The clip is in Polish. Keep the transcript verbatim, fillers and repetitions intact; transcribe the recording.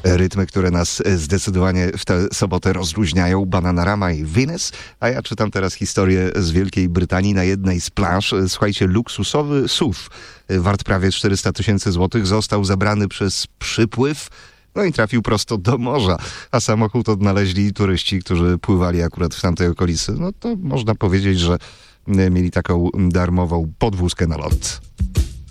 rytmy, które nas zdecydowanie w tę sobotę rozluźniają. Bananarama i Venus. A ja czytam teraz historię z Wielkiej Brytanii. Na jednej z plaż, słuchajcie, luksusowy S U V wart prawie czterysta tysięcy złotych został zabrany przez przypływ. No i trafił prosto do morza, a samochód odnaleźli turyści, którzy pływali akurat w tamtej okolicy. No to można powiedzieć, że mieli taką darmową podwózkę na lot.